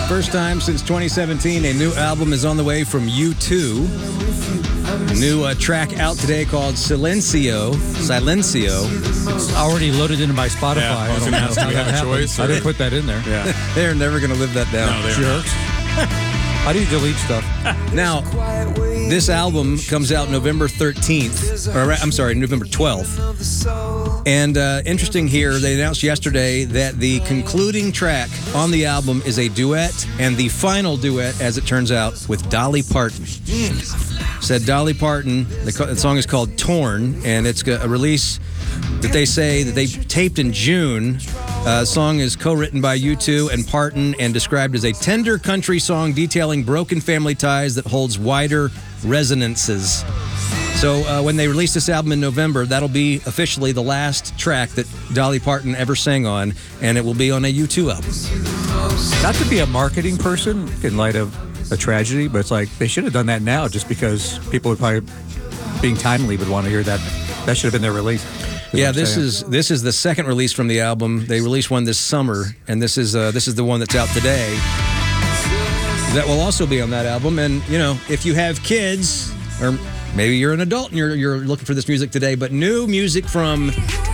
First time since 2017, a new album is on the way from U2. A new track out today called Silencio. It's already loaded into my Spotify. Yeah, I was don't gonna know ask, how do you that have a happened. choice, I or- didn't put that in there. Yeah. They're never going to live that down. No, they Jerks. How do you delete stuff? Now, this album comes out November 13th, or I'm sorry, November 12th. And interesting here, they announced yesterday that the concluding track on the album is a duet, and the final duet, as it turns out, with Dolly Parton. Said Dolly Parton, the song is called Torn, and it's a release that they say that they taped in June. The song is co-written by U2 and Parton and described as a tender country song detailing broken family ties that holds wider resonances. So when they release this album in November, that'll be officially the last track that Dolly Parton ever sang on, and it will be on a U2 album. Not to be a marketing person in light of a tragedy, but it's like they should have done that now just because people would probably, being timely, would want to hear that. That should have been their release. Yeah, this is the second release from the album. They released one this summer, and this is the one that's out today. That will also be on that album. And you know, if you have kids, or maybe you're an adult and you're looking for this music today, but new music from